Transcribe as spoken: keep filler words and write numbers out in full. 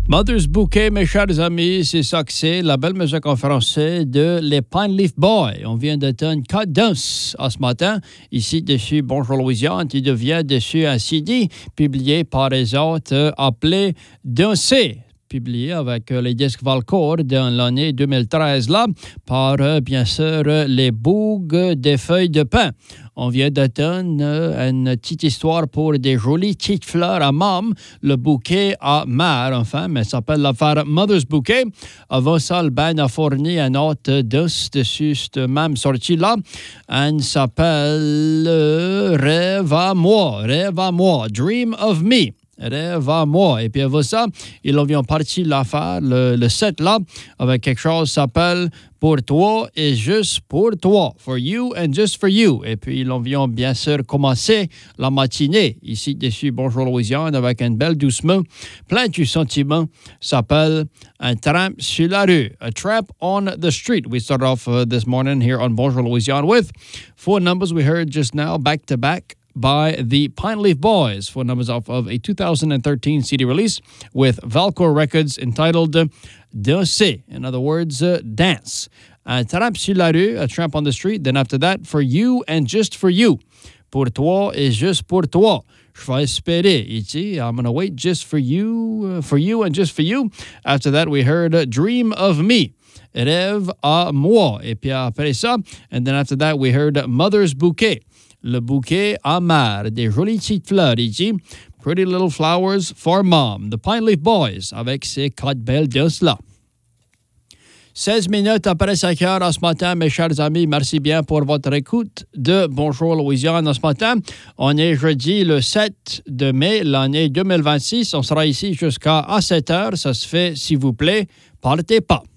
Mother's Bouquet, mes chers amis, c'est ça que c'est, la belle musique en français de les Pine Leaf Boys. On vient d'entendre Cut Dance ce matin, ici dessus Bonjour Louisiane, qui devient dessus un C D publié par les autres euh, appelé Danser. Publié avec euh, les disques Valcourt dans l'année deux mille treize, là, par, euh, bien sûr, euh, les Bougues des feuilles de pin. On vient d'entendre euh, une petite histoire pour des jolies petites fleurs à môme, le bouquet à mère, enfin, mais ça s'appelle l'affaire Mother's Bouquet. Avant ça, le band a fourni un autre disque dessus cette même sortie-là. Elle s'appelle euh, Rêve à moi, Rêve à moi, Dream of Me. Rêve à moi. Et puis avant ça, ils ont parti l'affaire, le, le set là, avec quelque chose qui s'appelle Pour toi et juste pour toi. For you and just for you. Et puis ils ont bien sûr commencé la matinée ici dessus Bonjour Louisiane avec un bel doucement, plein de sentiments. S'appelle Un tramp sur la rue. A tramp on the street. We start off uh, this morning here on Bonjour Louisiane with four numbers we heard just now back to back by the Pine Leaf Boys, four numbers off of a two thousand thirteen C D release with Valcourt Records entitled uh, Danser, in other words, uh, dance. Un tramp sur la rue, a tramp on the street. Then after that, For you and just for you. Pour toi et juste pour toi. Je vais espérer, ici. I'm going to wait just for you, uh, for you and just for you. After that, we heard uh, Dream of Me. Rêve à moi. Et puis après ça, and then after that, we heard Mother's Bouquet. Le bouquet à mère, des jolies petites fleurs ici. Pretty Little Flowers for Mom. The Pine Leaf Boys, avec ces quatre belles danses-là. seize minutes après cinq heures ce matin, mes chers amis, merci bien pour votre écoute de Bonjour Louisiane ce matin. On est jeudi le sept de mai, l'année deux mille vingt-six. On sera ici jusqu'à sept heures. Ça se fait, s'il vous plaît, partez pas.